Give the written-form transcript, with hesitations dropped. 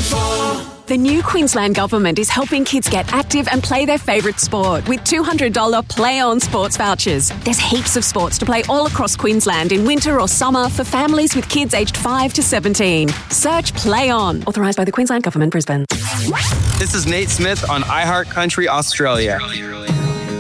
The new Queensland Government is helping kids get active and play their favourite sport with $200 Play On sports vouchers. There's heaps of sports to play all across Queensland in winter or summer for families with kids aged 5 to 17. Search Play On. Authorised by the Queensland Government, Brisbane. This is Nate Smith on iHeart Country Australia.